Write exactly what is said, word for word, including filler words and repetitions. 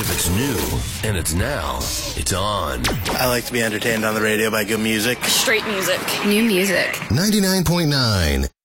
If it's new and it's now, it's on. I like to be entertained on the radio by good music. Straight music. New music. ninety-nine point nine